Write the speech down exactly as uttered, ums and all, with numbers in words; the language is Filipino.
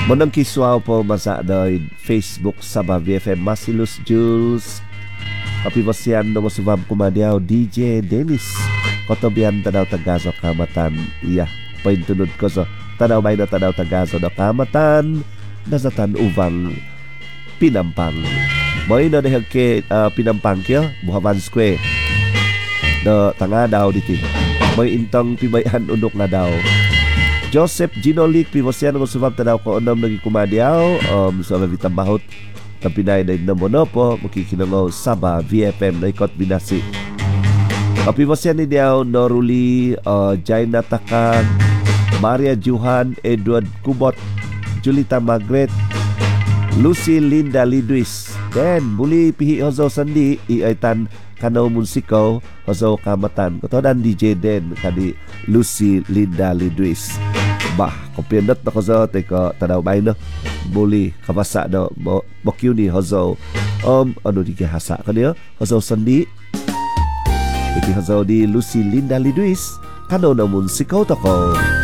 Monong kiswaw po masa doy Facebook Sabah V F M Masilus Jules. Kapibasyan no mo subab kumadiaw D J Dennis. Kotobian tadaw tagaso kamatan. Iya, point tunod ko so. Tadaw may na tadaw tagaso na kamatan. Nasatan uvang Pinampang. Mo'y na dahil ke uh, Pinampang kyo, Buhavan Square. Na tanga daw diti. Mo'y intang pibayan unok na daw. Joseph Ginolik, pibosyan ng usubab tadaw ko unam naging kumadiaw. Um, so mabitang mahot. Kapinay na inamono po, makikinangaw Sabah V F M na ikot binasi. Kapibosyan ni diaw Noruli, uh, Jaina Takang, Maria Juhan, Edward Kubot, Julita Magret, Lucy Linda Lidwis. Then, muli pihi hozo sandi, iaitan kanaw munsikaw, hozo kamatan. Kotodan D J Den, kani Lucy Linda Lidwis. Bah, kopyanot na hozo, teko, tanaw bay no. Muli, kabasa no, mo, mokyu ni hozo. Um, ano di kihasa kaniyo? Hozo sandi. Iti hozo di Lucy Linda Lidwis, kanaw na munsikaw toko.